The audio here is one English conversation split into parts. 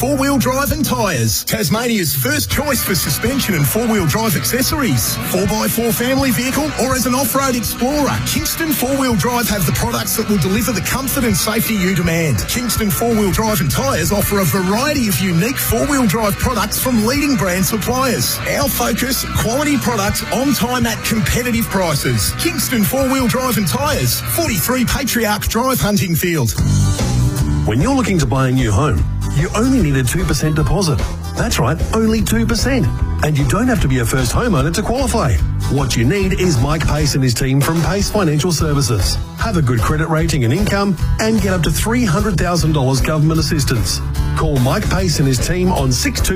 Four-wheel drive and tyres. Tasmania's first choice for suspension and four-wheel drive accessories. 4x4 family vehicle or as an off-road explorer, Kingston Four-Wheel Drive have the products that will deliver the comfort and safety you demand. Kingston Four-Wheel Drive and tyres offer a variety of unique four-wheel drive products from leading brand suppliers. Our focus, quality products on time at competitive prices. Kingston Four-Wheel Drive and tyres, 43 Patriarch Drive, Huntingfield. When you're looking to buy a new home, you only need a 2% deposit. That's right, only 2%. And you don't have to be a first homeowner to qualify. What you need is Mike Pace and his team from Pace Financial Services. Have a good credit rating and income and get up to $300,000 government assistance. Call Mike Pace and his team on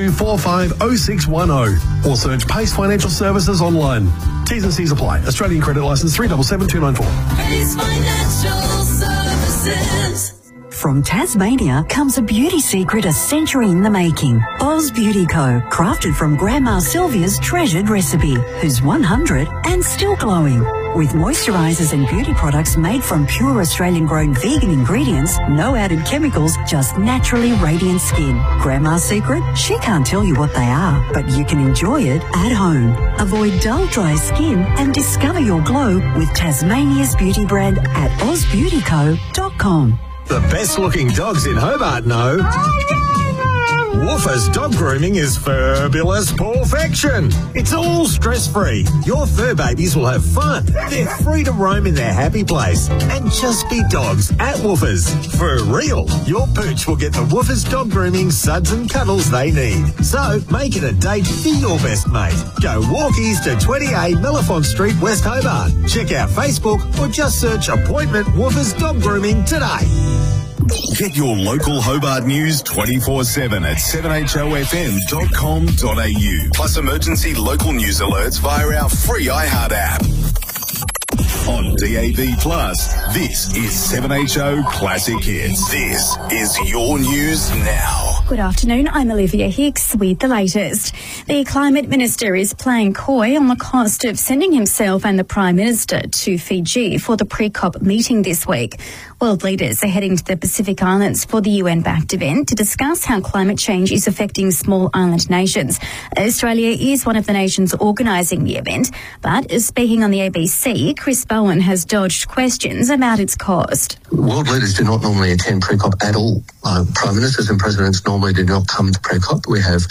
62450610 or search Pace Financial Services online. T's and C's apply. Australian credit licence 377294. Pace Financial Services. From Tasmania comes a beauty secret a century in the making. Oz Beauty Co. Crafted from Grandma Sylvia's treasured recipe, who's 100 and still glowing. With moisturisers and beauty products made from pure Australian-grown vegan ingredients, no added chemicals, just naturally radiant skin. Grandma's secret? She can't tell you what they are, but you can enjoy it at home. Avoid dull, dry skin and discover your glow with Tasmania's beauty brand at ozbeautyco.com. The best-looking dogs in Hobart know. Woofers Dog Grooming is fabulous perfection. It's all stress-free. Your fur babies will have fun. They're free to roam in their happy place and just be dogs at Woofers. For real, your pooch will get the Woofers Dog Grooming suds and cuddles they need. So make it a date for your best mate. Go walkies to 20A Mellifont Street, West Hobart. Check out Facebook or just search Appointment Woofers Dog Grooming today. Get your local Hobart news 24/7 at 7hofm.com.au. Plus emergency local news alerts via our free iHeart app. On DAB+, this is 7HO Classic Hits. This is your news now. Good afternoon, I'm Olivia Hicks with the latest. The Climate Minister is playing coy on the cost of sending himself and the Prime Minister to Fiji for the pre-COP meeting this week. World leaders are heading to the Pacific Islands for the UN-backed event to discuss how climate change is affecting small island nations. Australia is one of the nations organising the event, but speaking on the ABC, Chris Bowen has dodged questions about its cost. World leaders do not normally attend pre-COP at all. Prime ministers and presidents normally do not come to pre-COP. We have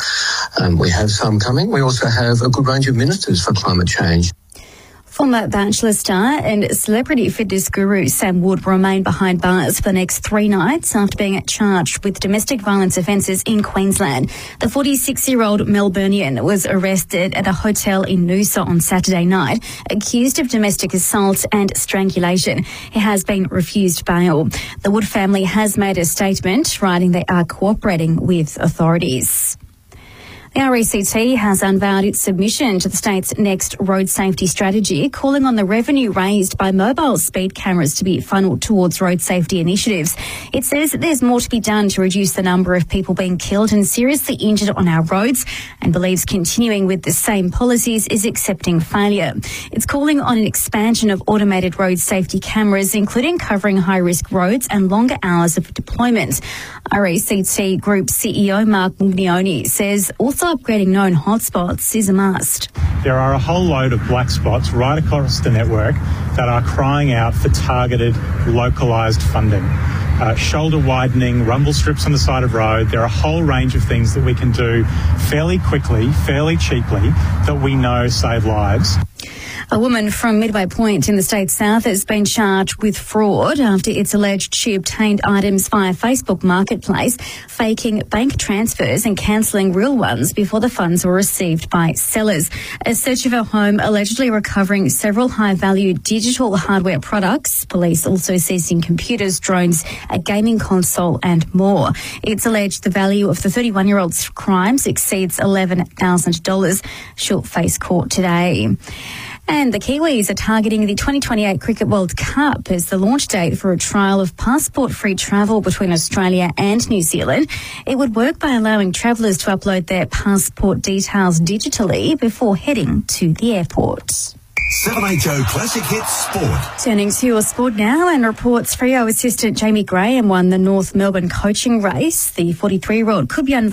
some coming. We also have a good range of ministers for climate change. Former Bachelor star and celebrity fitness guru Sam Wood will remain behind bars for the next 3 nights after being charged with domestic violence offences in Queensland. The 46-year-old Melburnian was arrested at a hotel in Noosa on Saturday night, accused of domestic assault and strangulation. He has been refused bail. The Wood family has made a statement, writing they are cooperating with authorities. The RACT has unveiled its submission to the state's next road safety strategy, calling on the revenue raised by mobile speed cameras to be funneled towards road safety initiatives. It says that there's more to be done to reduce the number of people being killed and seriously injured on our roads, and believes continuing with the same policies is accepting failure. It's calling on an expansion of automated road safety cameras, including covering high-risk roads and longer hours of deployment. RACT Group CEO Mark Mugnioni says also upgrading known hotspots is a must. There are a whole load of black spots right across the network that are crying out for targeted, localised funding. Shoulder widening, rumble strips on the side of road. There are a whole range of things that we can do fairly quickly, fairly cheaply, that we know save lives. A woman from Midway Point in the state's south has been charged with fraud after it's alleged she obtained items via Facebook Marketplace, faking bank transfers and cancelling real ones before the funds were received by sellers. A search of her home allegedly recovering several high-value digital hardware products, police also seizing computers, drones, a gaming console and more. It's alleged the value of the 31-year-old's crimes exceeds $11,000. She'll face court today. And the Kiwis are targeting the 2028 Cricket World Cup as the launch date for a trial of passport-free travel between Australia and New Zealand. It would work by allowing travellers to upload their passport details digitally before heading to the airport. 7HO Classic Hits Sport. Turning to your sport now, and reports Freo assistant Jamie Graham won the North Melbourne coaching race. The 43-year-old could be